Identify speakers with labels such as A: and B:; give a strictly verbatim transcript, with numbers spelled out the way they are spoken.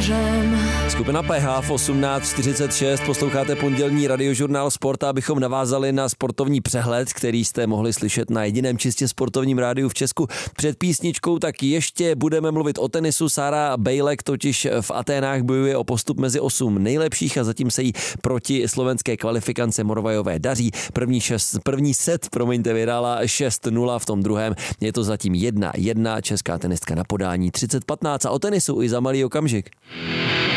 A: mořem.
B: Skupina P H v osmnáct čtyřicet šest posloucháte pondělní radiožurnál Sport, abychom navázali na sportovní přehled, který jste mohli slyšet na jediném čistě sportovním rádiu v Česku. Před písničkou tak ještě budeme mluvit o tenisu. Sára Bejlek totiž v Aténách bojuje o postup mezi osm nejlepších a zatím se jí proti slovenské kvalifikance Morvajové daří. První, šest, první set, promiňte, vyhrála šest nula, v tom druhém je to zatím jedna jedna. Česká tenistka na podání třicet patnáct a o tenisu i za malý okamžik.